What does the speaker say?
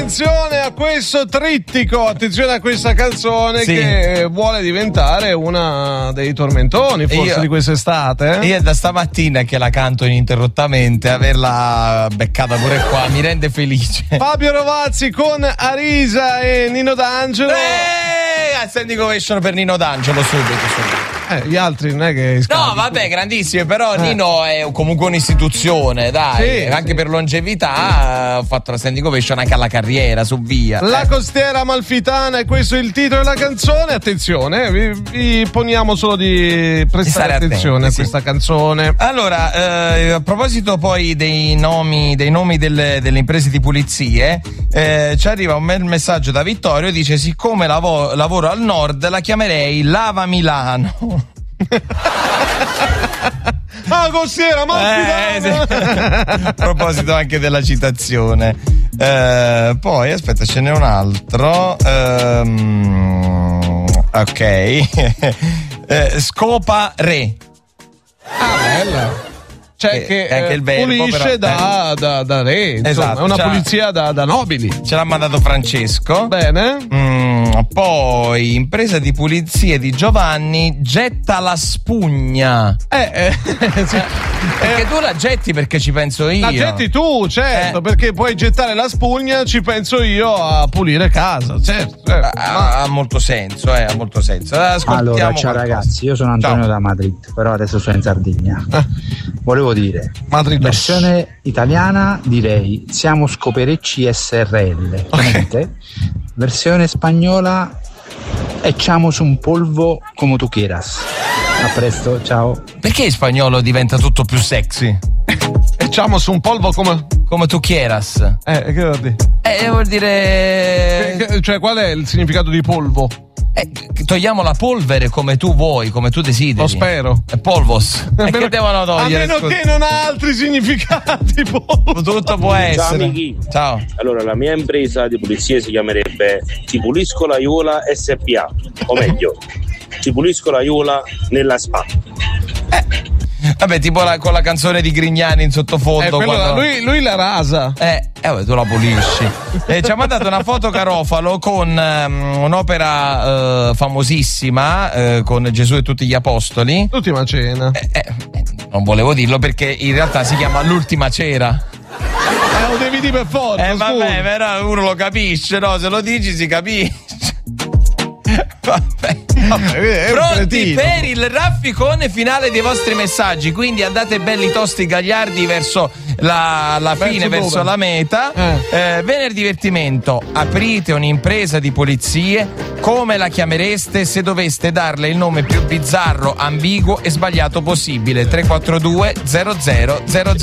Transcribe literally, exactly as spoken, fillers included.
attenzione a questo trittico, attenzione a questa canzone sì. che vuole diventare una dei tormentoni forse io, di quest'estate. Eh? Io da stamattina che la canto ininterrottamente, averla beccata pure qua mi rende felice. Fabio Rovazzi con Arisa e Nino D'Angelo. Eeeh, standing ovation per Nino D'Angelo subito, subito. Eh, gli altri non è che scambi. No, vabbè, grandissimi, però eh. Nino è comunque un'istituzione, dai. Sì, anche sì. Per longevità ho fatto la standing ovation anche alla carriera, su via. La eh. costiera amalfitana, e questo è il titolo della canzone. Attenzione, vi, vi poniamo solo di prestare di attenzione attenti, a questa sì. canzone. Allora, eh, a proposito poi dei nomi, dei nomi delle, delle imprese di pulizie, eh, ci arriva un bel messaggio da Vittorio, dice: siccome lavo, lavoro al nord la chiamerei Lava Milano. Ah, costiera, ma eh, sì. A proposito anche della citazione, eh, poi aspetta, ce n'è un altro. Um, ok, eh, Scopa Re. Ah, bella. Cioè, che è anche il verbo, pulisce però, da, eh. da, da re, insomma, esatto, è una pulizia da, da nobili. Ce l'ha mandato Francesco. Bene. Mm, poi, impresa di pulizie di Giovanni, getta la spugna. Eh, eh, sì. Perché tu la getti perché ci penso io. La getti tu, certo, eh. perché puoi gettare la spugna, ci penso io a pulire casa, certo. certo. Ha, ha molto senso, eh, ha molto senso. Ascoltiamo allora, ciao qualcosa. ragazzi, io sono Antonio ciao. da Madrid, però adesso sono in Sardegna. Eh. Volevo dire, Madrid. Versione italiana direi siamo scoperecci S R L, okay. Versione spagnola echamos un polvo como tu quieras. A presto, ciao. Perché in spagnolo diventa tutto più sexy? Echamos un polvo come come tu quieras. Eh, che vuol dire? Eh, vuol dire che, che, cioè qual è il significato di polvo? Eh, togliamo la polvere come tu vuoi, come tu desideri. Lo spero. E polvos. E che devono togliere? A meno scusa. Che non ha altri significati. Polvo. Tutto può essere. Ciao amici. Ciao. Allora, la mia impresa di pulizia si chiamerebbe Ti pulisco la Iola S P A. O meglio, Ti pulisco la Iola nella spa. Eh. Vabbè, tipo la, con la canzone di Grignani in sottofondo. Eh, quando... lui, lui la rasa. Eh, eh vabbè, tu la pulisci. eh, ci ha mandato una foto Garofalo con um, un'opera uh, famosissima uh, con Gesù e tutti gli apostoli. L'ultima cena. Eh, eh, non volevo dirlo perché in realtà si chiama L'ultima cera. Eh, lo devi dire per forza. Eh, vabbè, però uno lo capisce, no? Se lo dici si capisce. Vabbè. Vabbè, pronti per il rafficone finale dei vostri messaggi, quindi andate belli tosti gagliardi verso la, la fine, verso, verso la meta. eh. Eh, venerdì divertimento, aprite un'impresa di pulizie, come la chiamereste se doveste darle il nome più bizzarro, ambiguo e sbagliato possibile? Tre quattro due zero zero zero